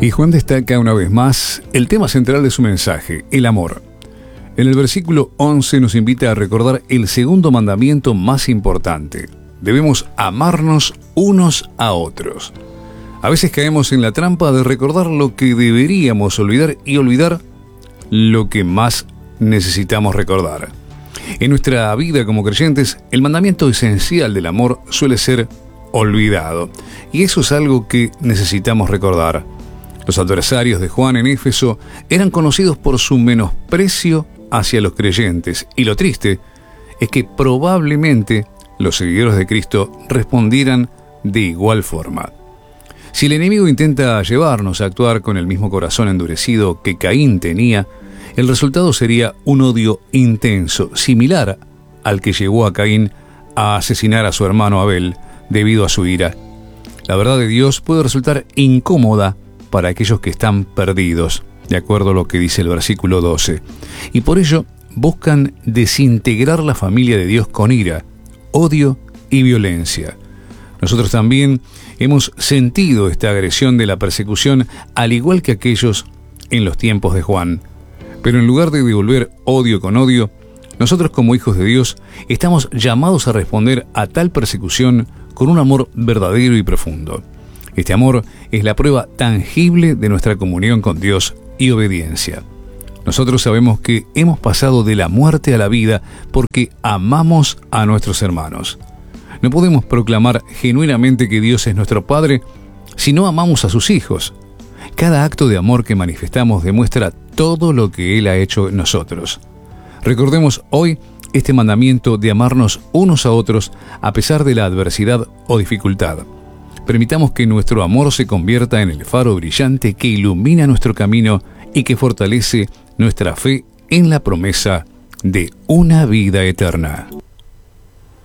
Y Juan destaca una vez más el tema central de su mensaje, el amor. En el versículo 11 nos invita a recordar el segundo mandamiento más importante. Debemos amarnos unos a otros. A veces caemos en la trampa de recordar lo que deberíamos olvidar y olvidar lo que más necesitamos recordar. En nuestra vida como creyentes, el mandamiento esencial del amor suele ser olvidado. Y eso es algo que necesitamos recordar. Los adversarios de Juan en Éfeso eran conocidos por su menosprecio hacia los creyentes. Y lo triste es que probablemente los seguidores de Cristo respondieran de igual forma. Si el enemigo intenta llevarnos a actuar con el mismo corazón endurecido que Caín tenía, el resultado sería un odio intenso, similar al que llevó a Caín a asesinar a su hermano Abel debido a su ira. La verdad de Dios puede resultar incómoda para aquellos que están perdidos, de acuerdo a lo que dice el versículo 12. Y por ello buscan desintegrar la familia de Dios con ira, odio y violencia. Nosotros también hemos sentido esta agresión de la persecución, al igual que aquellos en los tiempos de Juan. Pero en lugar de devolver odio con odio, nosotros como hijos de Dios estamos llamados a responder a tal persecución con un amor verdadero y profundo. Este amor es la prueba tangible de nuestra comunión con Dios y obediencia. Nosotros sabemos que hemos pasado de la muerte a la vida porque amamos a nuestros hermanos. No podemos proclamar genuinamente que Dios es nuestro Padre si no amamos a sus hijos. Cada acto de amor que manifestamos demuestra todo lo que Él ha hecho en nosotros. Recordemos hoy este mandamiento de amarnos unos a otros a pesar de la adversidad o dificultad. Permitamos que nuestro amor se convierta en el faro brillante que ilumina nuestro camino y que fortalece nuestra fe en la promesa de una vida eterna.